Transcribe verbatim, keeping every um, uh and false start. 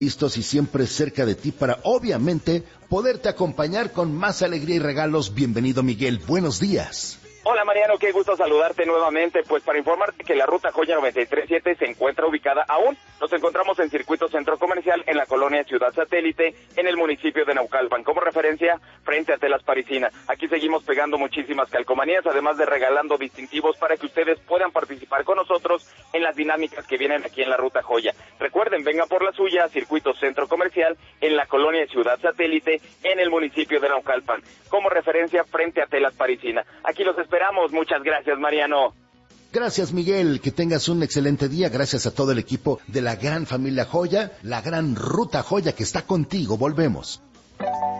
listos y siempre cerca de ti para, obviamente, poderte acompañar con más alegría y regalos. Bienvenido, Miguel. Buenos días. Hola Mariano, qué gusto saludarte nuevamente, pues para informarte que la Ruta Joya noventa y tres punto siete se encuentra ubicada aún, nos encontramos en Circuito Centro Comercial en la colonia Ciudad Satélite, en el municipio de Naucalpan, como referencia frente a Telas Parisina. Aquí seguimos pegando muchísimas calcomanías, además de regalando distintivos para que ustedes puedan participar con nosotros en las dinámicas que vienen aquí en la Ruta Joya. Recuerden, vengan por la suya, Circuito Centro Comercial en la colonia Ciudad Satélite, en el municipio de Naucalpan, como referencia frente a Telas Parisina. Aquí los esperamos. Muchas gracias, Mariano. Gracias, Miguel. Que tengas un excelente día. Gracias a todo el equipo de la gran familia Joya, la gran Ruta Joya que está contigo. Volvemos.